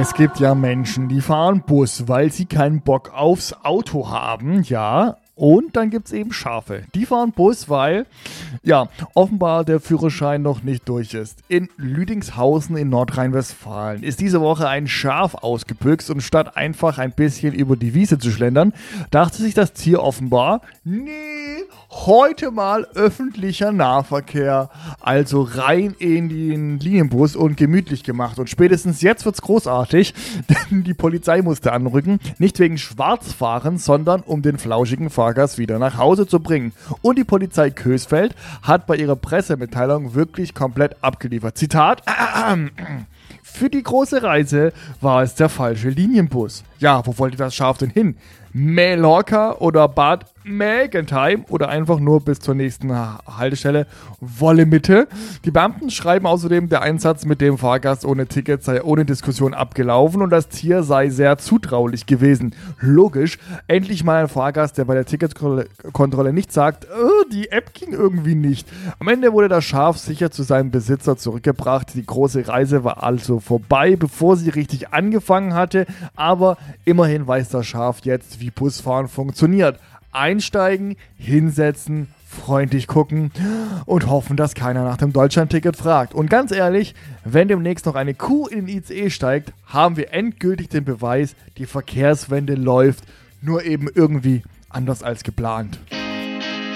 Es gibt ja Menschen, die fahren Bus, weil sie keinen Bock aufs Auto haben, ja. Und dann gibt es eben Schafe. Die fahren Bus, weil, ja, offenbar der Führerschein noch nicht durch ist. In Lüdingshausen in Nordrhein-Westfalen ist diese Woche ein Schaf ausgebüxt und statt einfach ein bisschen über die Wiese zu schlendern, dachte sich das Tier offenbar, nee, heute mal öffentlicher Nahverkehr. Also rein in den Linienbus und gemütlich gemacht. Und spätestens jetzt wird's großartig, denn die Polizei musste anrücken. Nicht wegen Schwarzfahren, sondern um den flauschigen Fahrgast wieder nach Hause zu bringen. Und die Polizei Coesfeld hat bei ihrer Pressemitteilung wirklich komplett abgeliefert. Zitat: Für die große Reise war es der falsche Linienbus. Ja, wo wollte das Schaf denn hin? Mallorca oder Bad Mergentheim oder einfach nur bis zur nächsten Haltestelle Wollemitte. Die Beamten schreiben außerdem, der Einsatz mit dem Fahrgast ohne Ticket sei ohne Diskussion abgelaufen und das Tier sei sehr zutraulich gewesen. Logisch, endlich mal ein Fahrgast, der bei der Ticketkontrolle nicht sagt, die App ging irgendwie nicht. Am Ende wurde das Schaf sicher zu seinem Besitzer zurückgebracht. Die große Reise war also vorbei, bevor sie richtig angefangen hatte, aber immerhin weiß das Schaf jetzt, wie Busfahren funktioniert. Einsteigen, hinsetzen, freundlich gucken und hoffen, dass keiner nach dem Deutschlandticket fragt. Und ganz ehrlich, wenn demnächst noch eine Kuh in den ICE steigt, haben wir endgültig den Beweis, die Verkehrswende läuft, nur eben irgendwie anders als geplant.